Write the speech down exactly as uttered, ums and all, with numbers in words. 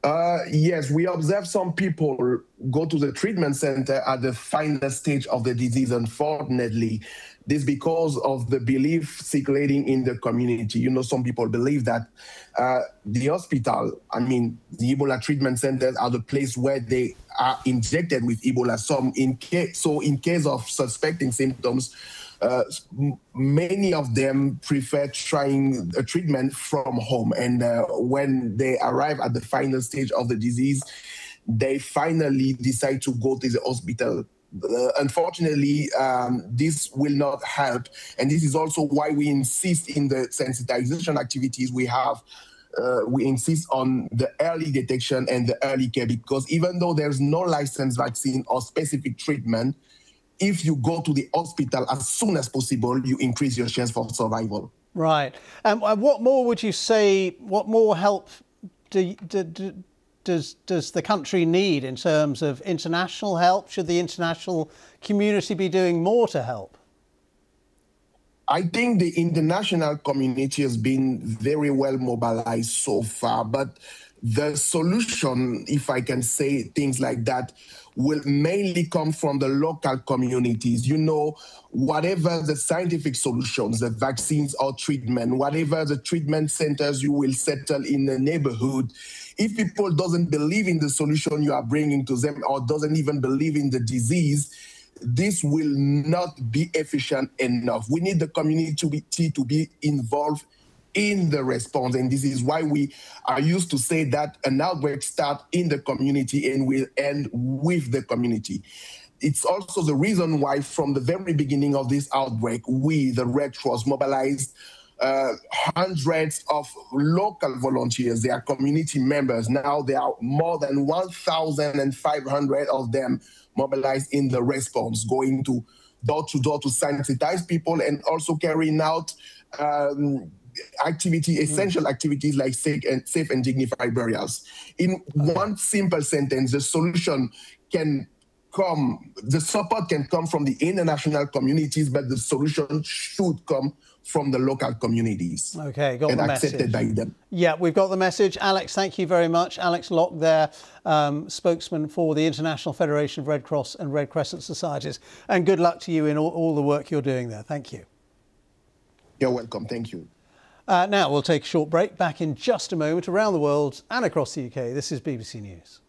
Uh, yes, we observe some people go to the treatment center at the final stage of the disease, unfortunately. This because of the belief circulating in the community. You know, some people believe that uh, the hospital, I mean, the Ebola treatment centers are the place where they are injected with Ebola. Some in case, so in case of suspecting symptoms, Uh, many of them prefer trying a treatment from home. And uh, when they arrive at the final stage of the disease, they finally decide to go to the hospital. Uh, unfortunately, um, this will not help. And this is also why we insist in the sensitization activities we have. Uh, we insist on the early detection and the early care, because even though there's no licensed vaccine or specific treatment, if you go to the hospital as soon as possible, you increase your chance for survival. Right. Um, and what more would you say, what more help do, do, do, does, does the country need in terms of international help? Should the international community be doing more to help? I think the international community has been very well mobilized so far, but the solution, if I can say things like that, will mainly come from the local communities. You know, whatever the scientific solutions, the vaccines or treatment, whatever the treatment centers you will settle in the neighborhood, if people doesn't believe in the solution you are bringing to them or doesn't even believe in the disease, this will not be efficient enough. We need the community to be, to be involved in the response. And this is why we are used to say that an outbreak starts in the community and will end with the community. It's also the reason why from the very beginning of this outbreak, we, the Red Cross, mobilized uh, hundreds of local volunteers. They are community members. Now there are more than one thousand five hundred of them mobilized in the response, going to door to door to sensitize people and also carrying out um, activity, essential activities like safe and, safe and dignified burials. In okay. one simple sentence, the solution can come, the support can come from the international communities, but the solution should come from the local communities. Okay, got and the accepted message. by them. Yeah, we've got the message. Alex, thank you very much. Alex Locke there, um, spokesman for the International Federation of Red Cross and Red Crescent Societies. And good luck to you in all, all the work you're doing there. Thank you. You're welcome. Thank you. Uh, now we'll take a short break. Back in just a moment. Around the world and across the U K, this is B B C News.